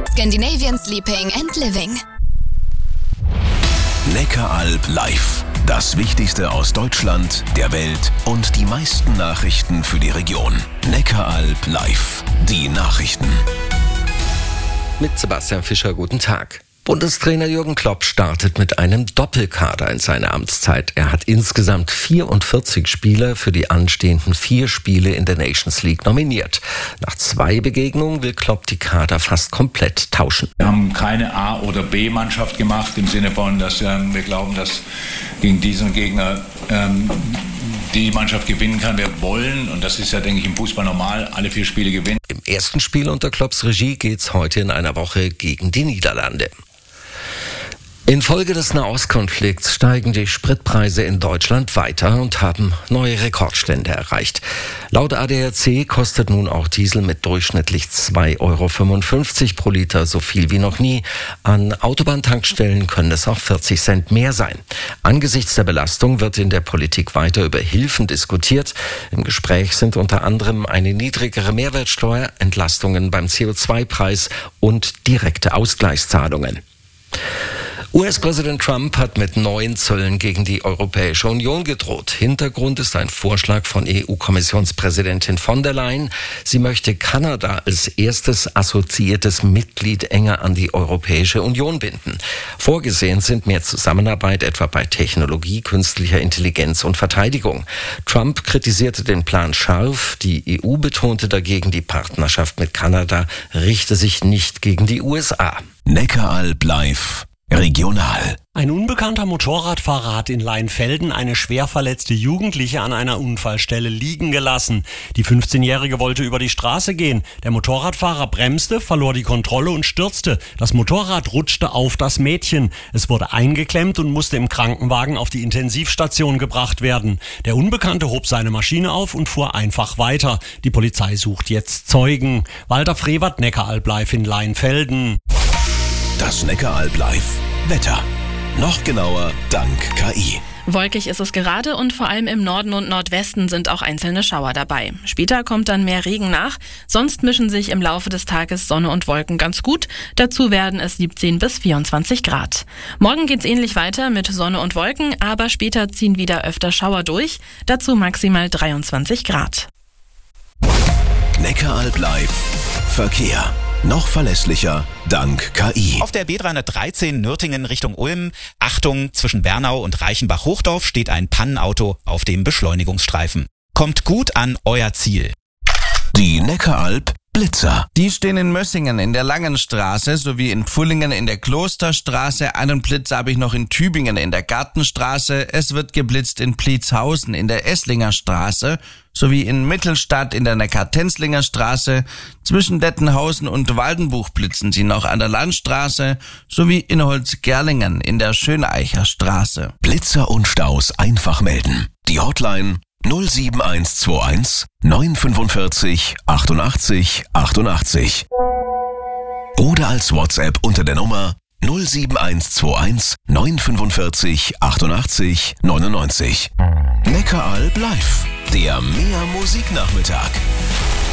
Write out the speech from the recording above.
Scandinavian Sleeping and Living. Neckaralb live. Das Wichtigste aus Deutschland, der Welt und die meisten Nachrichten für die Region. Neckaralb live. Die Nachrichten. Mit Sebastian Fischer, guten Tag. Bundestrainer Jürgen Klopp startet mit einem Doppelkader in seine Amtszeit. Er hat insgesamt 44 Spieler für die anstehenden 4 Spiele in der Nations League nominiert. Nach 2 Begegnungen will Klopp die Kader fast komplett tauschen. Wir haben keine A- oder B-Mannschaft gemacht, im Sinne von, dass wir glauben, dass gegen diesen Gegner die Mannschaft gewinnen kann. Wir wollen, und das ist ja, denke ich, im Fußball normal, alle 4 Spiele gewinnen. Im ersten Spiel unter Klopps Regie geht's heute in einer Woche gegen die Niederlande. Infolge des Nahostkonflikts steigen die Spritpreise in Deutschland weiter und haben neue Rekordstände erreicht. Laut ADAC kostet nun auch Diesel mit durchschnittlich 2,55 € pro Liter, so viel wie noch nie. An Autobahntankstellen können es auch 40 Cent mehr sein. Angesichts der Belastung wird in der Politik weiter über Hilfen diskutiert. Im Gespräch sind unter anderem eine niedrigere Mehrwertsteuer, Entlastungen beim CO2-Preis und direkte Ausgleichszahlungen. US-Präsident Trump hat mit neuen Zöllen gegen die Europäische Union gedroht. Hintergrund ist ein Vorschlag von EU-Kommissionspräsidentin von der Leyen. Sie möchte Kanada als erstes assoziiertes Mitglied enger an die Europäische Union binden. Vorgesehen sind mehr Zusammenarbeit etwa bei Technologie, künstlicher Intelligenz und Verteidigung. Trump kritisierte den Plan scharf. Die EU betonte dagegen, die Partnerschaft mit Kanada richte sich nicht gegen die USA. Neckaralb live. Regional. Ein unbekannter Motorradfahrer hat in Leinfelden eine schwer verletzte Jugendliche an einer Unfallstelle liegen gelassen. Die 15-Jährige wollte über die Straße gehen. Der Motorradfahrer bremste, verlor die Kontrolle und stürzte. Das Motorrad rutschte auf das Mädchen. Es wurde eingeklemmt und musste im Krankenwagen auf die Intensivstation gebracht werden. Der Unbekannte hob seine Maschine auf und fuhr einfach weiter. Die Polizei sucht jetzt Zeugen. Walter Frevert, Neckaralb live in Leinfelden. Das Neckaralb live. Wetter. Noch genauer dank KI. Wolkig ist es gerade und vor allem im Norden und Nordwesten sind auch einzelne Schauer dabei. Später kommt dann mehr Regen nach, sonst mischen sich im Laufe des Tages Sonne und Wolken ganz gut. Dazu werden es 17 bis 24 Grad. Morgen geht's ähnlich weiter mit Sonne und Wolken, aber später ziehen wieder öfter Schauer durch. Dazu maximal 23 Grad. Neckaralb live. Verkehr. Noch verlässlicher dank KI. Auf der B313 Nürtingen Richtung Ulm, Achtung, zwischen Bernau und Reichenbach-Hochdorf steht ein Pannenauto auf dem Beschleunigungsstreifen. Kommt gut an euer Ziel. Die Neckaralb Blitzer. Die stehen in Mössingen in der Langenstraße sowie in Pfullingen in der Klosterstraße. Einen Blitzer habe ich noch in Tübingen in der Gartenstraße. Es wird geblitzt in Pliezhausen in der Esslinger Straße sowie in Mittelstadt in der Neckar-Tenzlinger Straße. Zwischen Dettenhausen und Waldenbuch blitzen sie noch an der Landstraße sowie in Holzgerlingen in der Schöneicher Straße. Blitzer und Staus einfach melden. Die Hotline 07121 945 88 88. Oder als WhatsApp unter der Nummer 07121 945 88 99. Neckaralb live. Der Mehr Musiknachmittag.